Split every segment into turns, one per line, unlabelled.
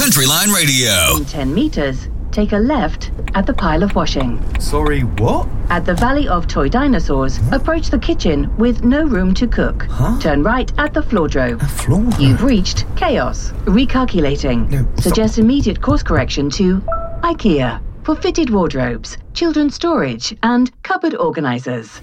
Country Line Radio.
In 10 metres, take a left at the pile of washing.
Sorry, what?
At the Valley of Toy Dinosaurs, approach the kitchen with no room to cook. Turn right at the floordrome.
Floor?
You've reached chaos. Recalculating.
No, stop.
Suggest immediate course correction to IKEA for fitted wardrobes, children's storage, and cupboard organisers.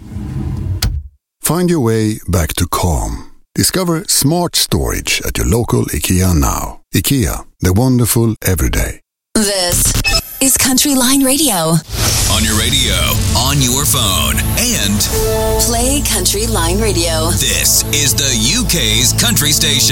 Find your way back to calm. Discover smart storage at your local IKEA now. IKEA, the wonderful everyday.
This is Country Line Radio.
On your radio, on your phone, and
Play Country Line Radio.
this is the UK's country station.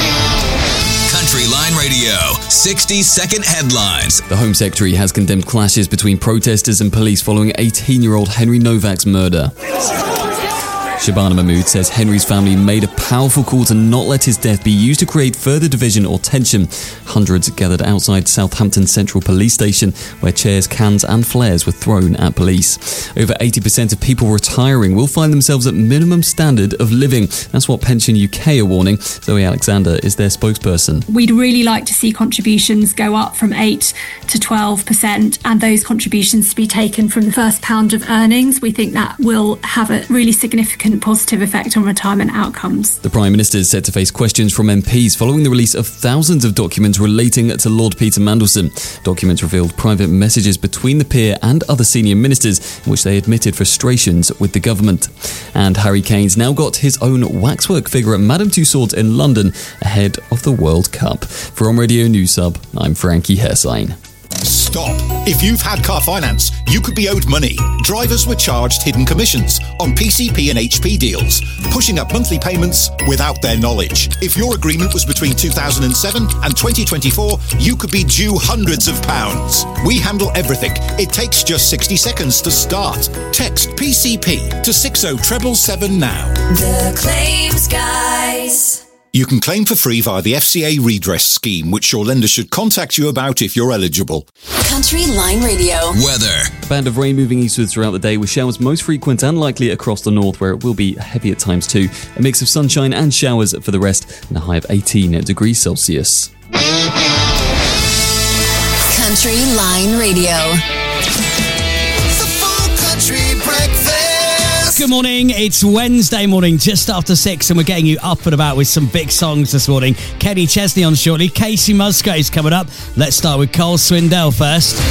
Country Line Radio, 60-second headlines.
The Home Secretary has condemned clashes between protesters and police following 18-year-old Henry Novak's murder. Shabana Mahmood says Henry's family made a powerful call to not let his death be used to create further division or tension. Hundreds gathered outside Southampton Central Police Station, where chairs, cans and flares were thrown at police. Over 80% of people retiring will find themselves at minimum standard of living. That's what Pension UK are warning. Zoe Alexander is their spokesperson.
We'd really like to see contributions go up from 8 to 12%, and those contributions to be taken from the first pound of earnings. We think that will have a really significant positive effect on retirement outcomes.
The Prime Minister is set to face questions from MPs following the release of thousands of documents relating to Lord Peter Mandelson. Documents revealed private messages between the peer and other senior ministers in which they admitted frustrations with the government. And Harry Kane's now got his own waxwork figure at Madame Tussauds in London ahead of the World Cup. For On Radio News Sub, I'm Frankie Hersign.
Stop. If you've had car finance, you could be owed money. Drivers were charged hidden commissions on PCP and HP deals, pushing up monthly payments without their knowledge. If your agreement was between 2007 and 2024, you could be due hundreds of pounds. We handle everything. It takes just 60 seconds to start. Text PCP to 60777 now.
The Claims Guys.
You can claim for free via the FCA redress scheme, which your lender should contact you about if you're eligible.
Country Line Radio.
Weather.
A band of rain moving eastwards throughout the day, with showers most frequent and likely across the north, where it will be heavy at times too. A mix of sunshine and showers for the rest, and a high of 18 degrees Celsius.
Country Line Radio.
The Full Country Breakfast.
Good morning, it's Wednesday morning, just after 6, and we're getting you up and about with some big songs this morning. Kenny Chesney on shortly, Casey Musgraves coming up. Let's start with Cole Swindell first.